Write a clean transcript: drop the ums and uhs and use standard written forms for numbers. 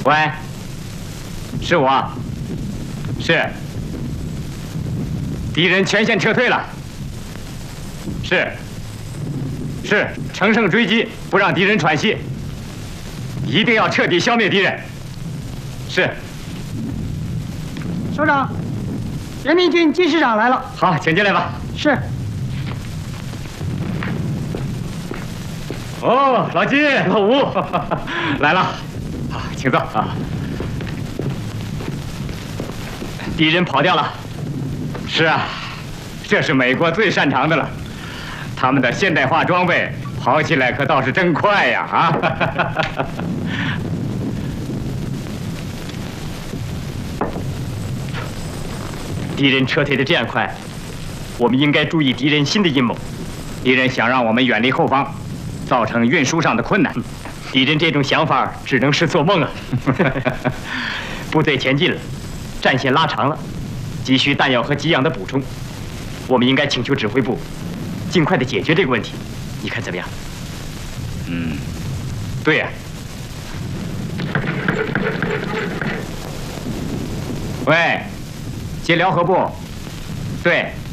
喂，是我，是。敌人全线撤退了。是，乘胜追击，不让敌人喘息，一定要彻底消灭敌人。是。 首长，人民军金师长来了。 好，请进来吧。 是。 哦，老金、老吴来了，好，请坐啊。敌人跑掉了。是啊，这是美国最擅长的了。他们的现代化装备跑起来可倒是真快呀！啊！ 敌人撤退的这样快，我们应该注意敌人新的阴谋。 敌人想让我们远离后方，造成运输上的困难。 敌人这种想法只能是做梦啊！部队前进了，战线拉长了，急需弹药和给养的补充。我们应该请求指挥部尽快的解决这个问题，你看怎么样？ 对呀。喂，接辽河部。对。